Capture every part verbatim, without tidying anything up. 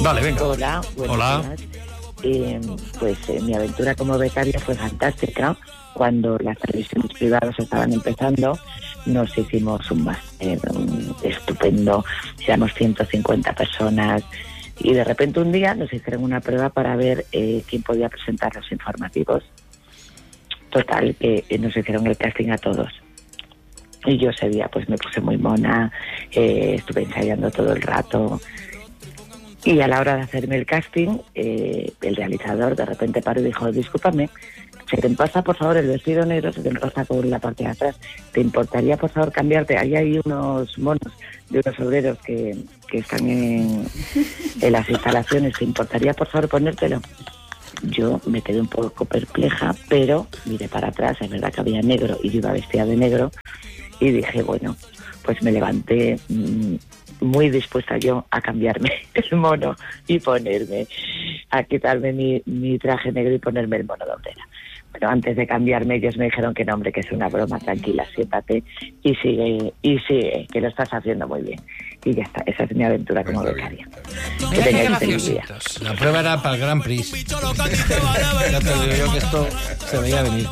Vale, venga. Hola, buenos Hola. días. Eh, pues eh, mi aventura como becaria fue fantástica. Cuando las televisiones privadas estaban empezando, nos hicimos un máster un estupendo, éramos ciento cincuenta personas, y de repente un día nos hicieron una prueba para ver eh, quién podía presentar los informativos. Total, que eh, nos hicieron el casting a todos. Y yo ese día pues me puse muy mona, eh, estuve ensayando todo el rato. Y a la hora de hacerme el casting, eh, el realizador de repente paró y dijo: discúlpame, se te pasa por favor el vestido negro, se te roza con la parte de atrás. ¿Te importaría por favor cambiarte? Ahí hay unos monos de unos obreros que, que están en, en las instalaciones. ¿Te importaría por favor ponértelo? Yo me quedé un poco perpleja, pero miré para atrás, es verdad que había negro y yo iba vestida de negro, y dije, bueno, pues me levanté mmm, muy dispuesta yo a cambiarme el mono y ponerme, a quitarme mi, mi traje negro y ponerme el mono de obrera. Pero antes de cambiarme ellos me dijeron que no, hombre, que es una broma, tranquila, siéntate y sigue, y sigue, que lo estás haciendo muy bien. Y ya está, esa es mi aventura como becaria. Mira qué graciositos. La prueba era para el Grand Prix. Ya te digo yo que esto se veía venir.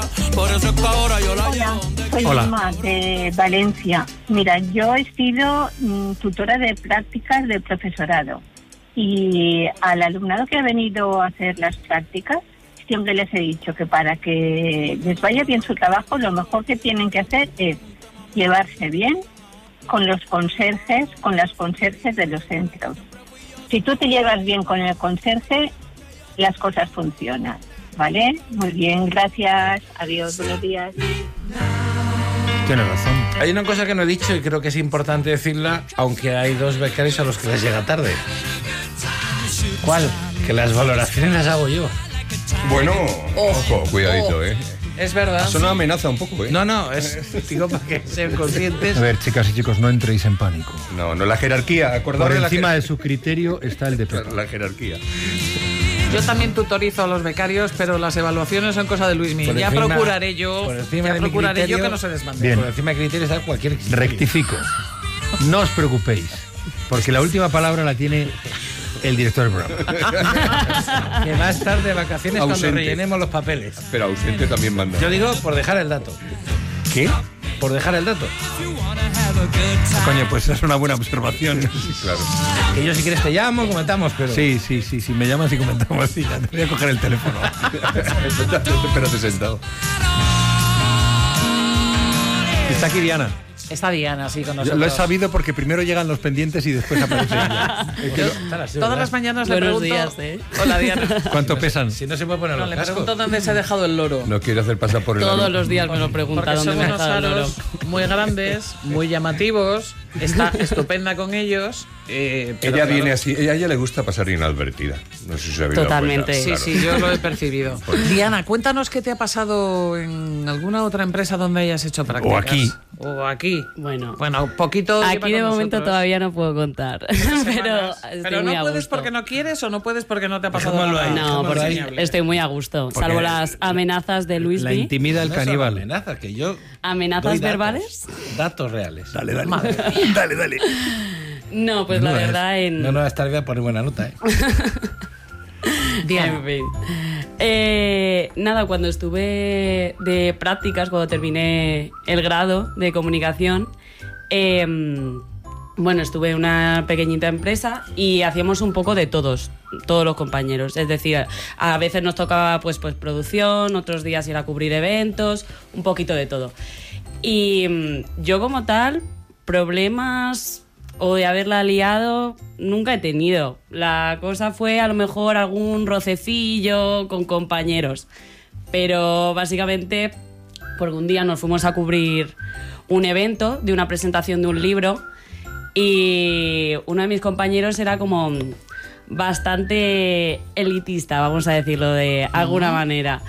Hola, soy Hola. Emma de Valencia. Mira, yo he sido mm, tutora de prácticas de profesorado, y al alumnado que ha venido a hacer las prácticas siempre les he dicho que para que les vaya bien su trabajo, lo mejor que tienen que hacer es llevarse bien con los conserjes, con las conserjes de los centros. Si tú te llevas bien con el conserje, las cosas funcionan, ¿vale? Muy bien, gracias, adiós, buenos días. Tienes razón. Hay una cosa que no he dicho y creo que es importante decirla, aunque hay dos becarios a los que les llega tarde. ¿Cuál? Que las valoraciones las hago yo. Bueno, ojo, cuidadito, oh. ¿eh? Es verdad. Eso no amenaza un poco, ¿eh? No, no, es digo para que sean conscientes. A ver, chicas y chicos, no entréis en pánico. No, no, la jerarquía, acordaos Por de la encima jer- de su criterio está el de Pepe. la jerarquía. Yo también tutorizo a los becarios, pero las evaluaciones son cosa de Luismi. Por Ya encima- procuraré yo, por encima ya de mi procuraré criterio- yo que no se desmande. Bien. Por encima de criterios está cualquier criterio. Rectifico. No os preocupéis, porque la última palabra la tiene el director del programa. Que va a estar de vacaciones Ausente. cuando rellenemos los papeles. Pero ausente también manda. Yo digo por dejar el dato. ¿Qué? Por dejar el dato. Coño, pues es una buena observación. Claro. Que yo si quieres te llamo, comentamos, pero... Sí, sí, sí, sí, me llamas y comentamos así, ya te voy a coger el teléfono. Espérate sentado. Está aquí Diana. Está Diana, sí, con Yo nosotros. lo he sabido porque primero llegan los pendientes y después aparece ella. Es que lo- Todas las mañanas Buenos le pregunto... días, ¿eh? Hola, Diana. ¿Cuánto pesan? Si no se puede poner No, los le cascos. pregunto dónde se ha dejado el loro. No quiere hacer pasar por el Todos avión. los días me lo pregunta Porque dónde son me ha unos dejado el oro. aros muy grandes, muy llamativos. Está estupenda con ellos. Eh, pero Ella claro, viene así, ella, a ella le gusta pasar inadvertida. No sé si se ha habido Totalmente. Sí, sí, yo lo he percibido. Diana, cuéntanos qué te ha pasado en alguna otra empresa donde hayas hecho prácticas. O aquí. O aquí. Bueno, Bueno, poquito. lleva aquí de con momento nosotros. todavía no puedo contar. pero estoy Pero muy no a puedes gusto. porque no quieres o no puedes porque no te ha pasado Dejémoslo nada. ahí, No, dejémoslo porque ahí. estoy muy a gusto. Porque Salvo las amenazas de La Luismi. intimida del No son caníbal. amenazas, que yo ¿Amenazas doy datos, verbales? Datos reales. Dale, dale. Madre. Dale, dale. No, pues la Menuda verdad es. en... No, no, esta vez voy a poner buena nota, ¿eh? Diana. En fin. Eh, nada, cuando estuve de prácticas, cuando terminé el grado de comunicación, eh, bueno, estuve en una pequeñita empresa y hacíamos un poco de todos, todos los compañeros. Es decir, a veces nos tocaba pues, pues producción, otros días ir a cubrir eventos, un poquito de todo. Y mm, yo como tal, problemas o de haberla liado, nunca he tenido. La cosa fue a lo mejor algún rocecillo con compañeros. Pero básicamente, porque un día nos fuimos a cubrir un evento de una presentación de un libro y uno de mis compañeros era como bastante elitista, vamos a decirlo de alguna manera.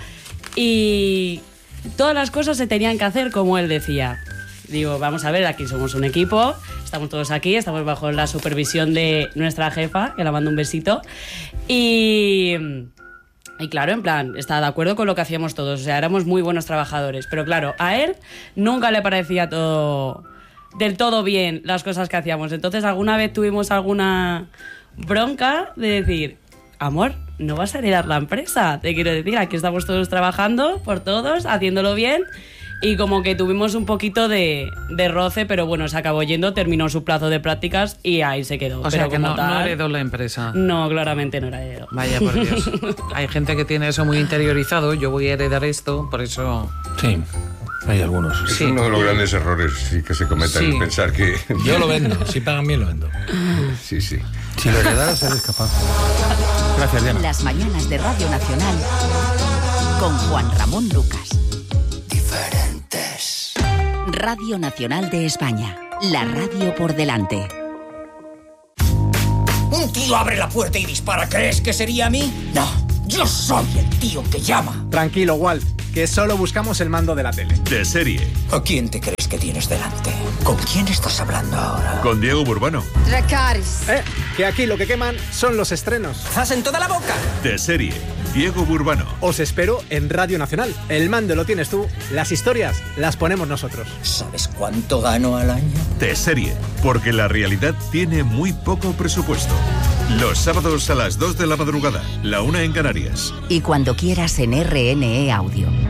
Y todas las cosas se tenían que hacer como él decía. Digo, vamos a ver, aquí somos un equipo, estamos todos aquí, estamos bajo la supervisión de nuestra jefa, que la mando un besito. Y, y claro, en plan, estaba de acuerdo con lo que hacíamos todos, o sea, éramos muy buenos trabajadores. Pero claro, a él nunca le parecía todo del todo bien las cosas que hacíamos. Entonces, alguna vez tuvimos alguna bronca de decir, amor, no vas a heredar la empresa. Te quiero decir, aquí estamos todos trabajando por todos, haciéndolo bien. Y como que tuvimos un poquito de, de roce, pero bueno, se acabó yendo, terminó su plazo de prácticas y ahí se quedó. O pero sea que no, tal, no heredó la empresa. No, claramente no era heredó. Vaya por Dios. Hay gente que tiene eso muy interiorizado. Yo voy a heredar esto, por eso... Sí, hay algunos. Es Sí. uno de los grandes errores sí, que se cometen, Sí. el pensar que... Yo lo vendo, si pagan bien lo vendo. Sí, sí. Si lo heredaras eres capaz. Gracias, Diana. Las mañanas de Radio Nacional con Juan Ramón Lucas. Diferentes. Radio Nacional de España. La radio por delante. Un tío abre la puerta y dispara. ¿Crees que sería a mí? No, yo soy el tío que llama. Tranquilo, Walt, que solo buscamos el mando de la tele. De serie. ¿A quién te crees que tienes delante? ¿Con quién estás hablando ahora? Con Diego Burbano. Dracarys. Eh, que aquí lo que queman son los estrenos. ¡Haz en toda la boca! De serie. Diego Burbano. Os espero en Radio Nacional. El mando lo tienes tú, las historias las ponemos nosotros. ¿Sabes cuánto gano al año? De serie. Porque la realidad tiene muy poco presupuesto. Los sábados a las dos de la madrugada, la una en Canarias. Y cuando quieras en R N E Audio.